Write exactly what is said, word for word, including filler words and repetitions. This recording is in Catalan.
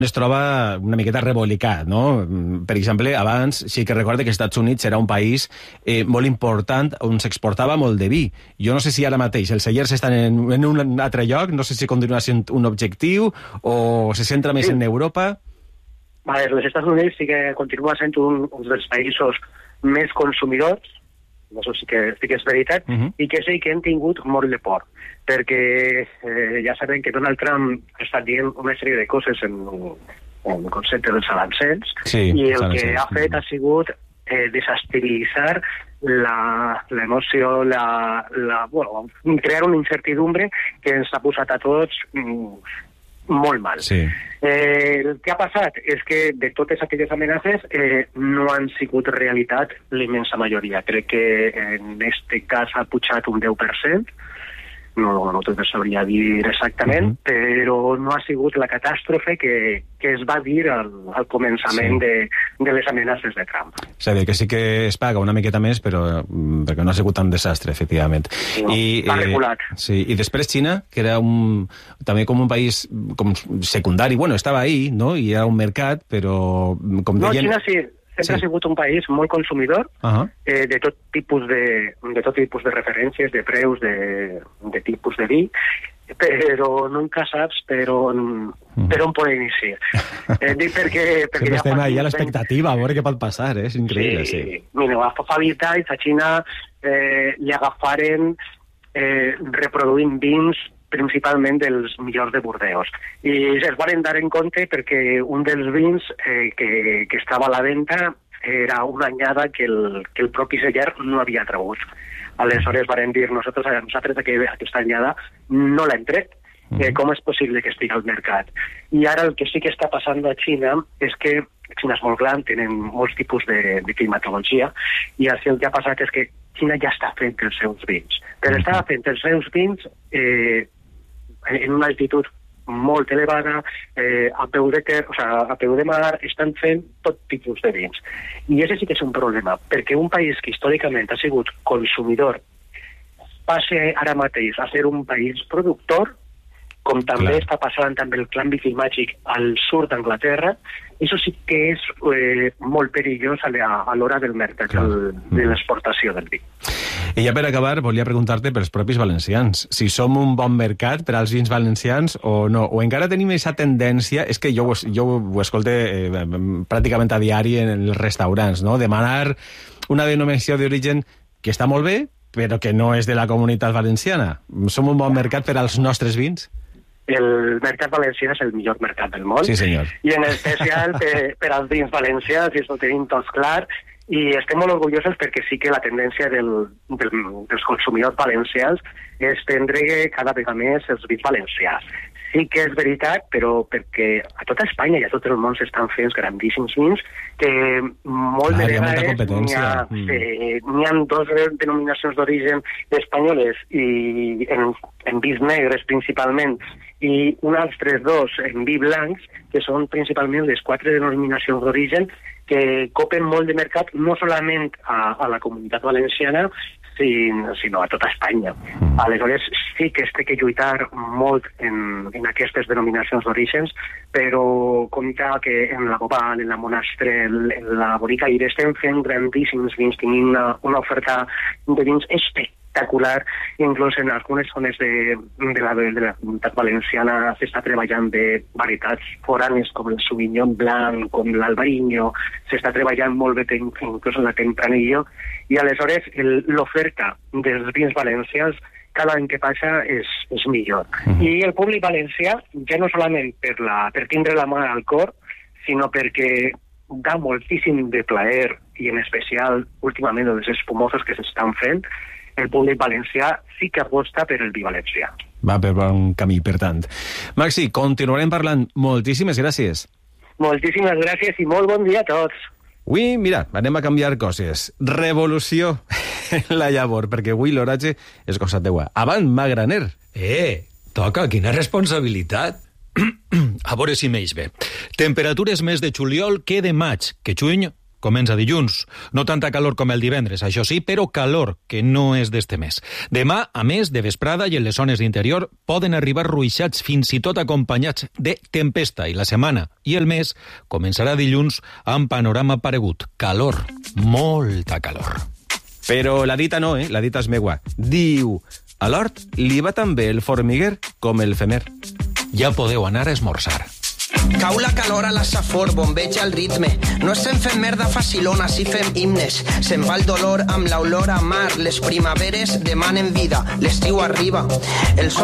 es troba una miqueta rebolicat, no? Per exemple, abans sí que recorde que els Estats Units era un país eh, molt important on s'exportava molt de vi. Jo no sé si ara mateix els cellers estan en, en un altre lloc, no sé si continua sent un objectiu o se centra més sí. en Europa. Vale, els Estats Units sí que continua sent un, un dels països més consumidors, això sí que, sí que és veritat, uh -huh. i que sí que hem tingut molt de por, perquè eh, ja sabem que Donald Trump ha estat dient una sèrie de coses en, en el concepte dels arancels, sí, i el que ha fet ha sigut eh, desestabilitzar l'emoció, la, la, bueno, crear una incertidumbre que ens ha posat a tots mm, molt mal. Sí. Eh, el que ha passat és que de totes aquelles amenaces eh, no han sigut realitat la immensa majoria. Crec que en este cas ha pujat un deu per cent, no, no te sabria dir exactament, uh -huh. però no ha sigut la catàstrofe que, que es va dir al, al començament sí. de, de les amenaces de Trump. És a dir, que sí que es paga una miqueta més, però perquè no ha sigut tan desastre, efectivament. No, I, està regulat. Eh, sí, i després Xina, que era un, també com un país com secundari, bueno, estava ahí, no?, i era un mercat, però com deien... No, Xina sí. Sempre sí. ha sigut un país molt consumidor, uh -huh. eh, de tot tipus de, de tot tipus de referències, de preus, de, de tipus de vi, però nunca saps per on, uh -huh. per on poder iniciar. Eh, dic perquè... perquè ja estem ahí a l'expectativa, a veure què pot passar, eh? És increïble, sí. sí. Mira, fa vint anys a Xina eh, li agafaren eh, reproduint vins principalment dels millors de Burdeos. I es van dar en compte perquè un dels vins eh, que, que estava a la venda era una anyada que el, que el propi celler no havia tregut. Aleshores van dir nosaltres, nosaltres que aquesta anyada no l'hem tret. Eh, com és possible que estigui al mercat? I ara el que sí que està passant a Xina és que Xina és molt gran, tenen molts tipus de, de climatologia, i així el que ha passat és que Xina ja està fent els seus vins. Però està fent els seus vins eh, en una altitud molt elevada, eh, a, peu de ter, o sea, a peu de mar, estan fent tot tipus de vins. I això sí que és un problema, perquè un país que històricament ha sigut consumidor passe ara mateix a ser un país productor, com també Clar. està passant també el canvi climàtic al sud d'Anglaterra, això sí que és eh, molt perillós a l'hora del mercat, el, de l'exportació del vi. I ja per acabar, volia preguntar-te pels propis valencians, si som un bon mercat per als vins valencians o no, o encara tenim aquesta tendència, és que jo, jo ho escolte eh, pràcticament a diari en els restaurants, no?, demanar una denominació d'origen que està molt bé, però que no és de la comunitat valenciana. Som un bon mercat per als nostres vins? El mercat valencià és el millor mercat del món. Sí, senyor. I en especial per, per als vins valencians, i això ho tenim tots clar, i estem molt orgullosos perquè sí que la tendència del, del, dels consumidors valencians és prendre cada vegada més els vins valencians. Sí que és veritat, però perquè a tota Espanya i a tot el món s'estan fent grandíssims vins, que molt Clar, de vegades n'hi ha, mm. eh, n'hi ha dos denominacions d'origen espanyoles i en, en vins negres principalment, i uns altres dos en vi blancs, que són principalment les quatre denominacions d'origen que copen molt de mercat, no solament a, a la comunitat valenciana, sinó, sinó a tota Espanya. Mm. Aleshores, sí que es té que lluitar molt en, en aquestes denominacions d'orígens, però compta que en la Goval, en la Monastrell, en la Bonica Ire estem fent grandíssims vins, tenim una, una oferta de vins espectacular, espectacular, inclús en algunes zones de, de, la, de la comunitat valenciana s'està treballant de varietats foranes com el Sauvignon Blanc, com l'Albariño, s'està treballant molt bé inclús en la Tempranillo, i aleshores l'oferta dels vins valencians cada any que passa és, és millor. Mm-hmm. I el públic valencià, ja no solament per, la, per tindre la mà al cor, sinó perquè dà moltíssim de plaer, i en especial últimament els espumosos que s'estan fent, el públic valencià sí que aposta per el vi valencià. Va per bon camí, per tant. Maxi, continuarem parlant. Moltíssimes gràcies. Moltíssimes gràcies i molt bon dia a tots. Avui, mira, anem a canviar coses. Revolució en la llavor, perquè avui l'oratge és cosa teua. Avant, magraner. Eh, toca, quina responsabilitat. A veure si m'eix bé. Temperatures més de juliol que de maig, que juny comença dilluns. No tanta calor com el divendres, això sí, però calor, que no és d'este mes. Demà, a més, de vesprada i en les zones d'interior poden arribar ruixats fins i tot acompanyats de tempesta, i la setmana i el mes començarà dilluns amb panorama paregut. Calor, molta calor. Però la dita no, eh? La dita és meua. Diu, a l'hort li va tan bé el formiguer com el femer. Ja podeu anar a esmorzar. Cau la calor a la safor, bombeja el ritme. No estem fent merda facilona, si fem himnes. Se'n va el dolor amb l'olor a mar. Les primaveres demanen vida, l'estiu arriba. El